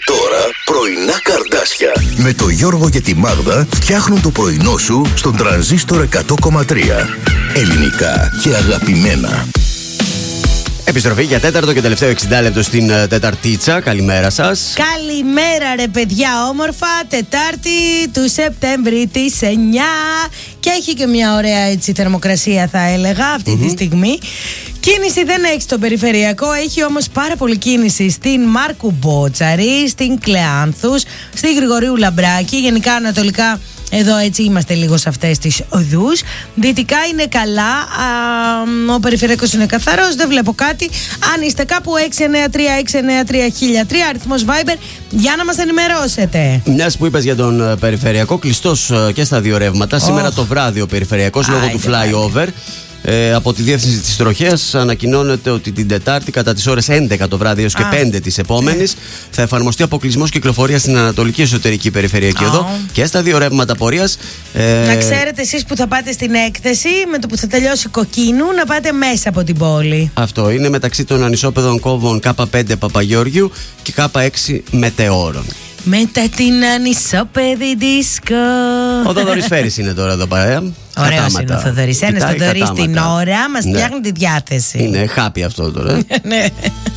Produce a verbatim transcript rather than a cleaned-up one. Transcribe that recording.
τώρα πρωινά καρδάσια με το Γιώργο και τη Μάγδα φτιάχνουν το πρωινό σου στον Τρανζίστορ εκατό κόμμα τρία. Ελληνικά και αγαπημένα. Επιστροφή για τέταρτο και τελευταίο εξήντα λεπτό στην uh, Τεταρτίτσα. Καλημέρα σας. Καλημέρα ρε παιδιά όμορφα. Τετάρτη του Σεπτέμβρη της εννιά. Και έχει και μια ωραία έτσι θερμοκρασία θα έλεγα αυτή mm-hmm. τη στιγμή. Κίνηση δεν έχει στο περιφερειακό, έχει όμως πάρα πολύ κίνηση στην Μάρκου Μπότσαρη, στην Κλεάνθους, στη Γρηγορίου Λαμπράκη, γενικά ανατολικά. Εδώ έτσι είμαστε λίγο σε αυτές τις οδούς. Δυτικά είναι καλά, α, ο περιφερειακός είναι καθαρός, δεν βλέπω κάτι. Αν είστε κάπου έξι εννιά τρία έξι εννιά τρία χίλια τρία, αριθμός Viber για να μας ενημερώσετε. Μιας που είπες για τον περιφερειακό, κλειστός και στα δύο ρεύματα. Oh. Σήμερα το βράδυ ο περιφερειακός λόγω του flyover. Ε, από τη Διεύθυνση της Τροχέας ανακοινώνεται ότι την Τετάρτη κατά τις ώρες έντεκα το βράδυ έως και ah. πέντε της επόμενης yeah. θα εφαρμοστεί αποκλεισμός κυκλοφορίας στην Ανατολική Εσωτερική Περιφερειακή oh. Οδό και στα δύο ρεύματα πορείας. Ε... Να ξέρετε εσείς που θα πάτε στην έκθεση, με το που θα τελειώσει κοκκίνου, να πάτε μέσα από την πόλη. Αυτό είναι μεταξύ των ανισόπεδων κόβων Κ πέντε Παπαγεώργιου και Κ έξι Μετεώρων. Μετά την ανισόπεδη δίσκο. Ο Θοδωρής Φέρης είναι τώρα εδώ παρέα. Ωραίος είναι ο Θοδωρής. Ένας Θοδωρής την ώρα μας φτιάχνει τη διάθεση. Είναι χάπι αυτό τώρα. Ναι.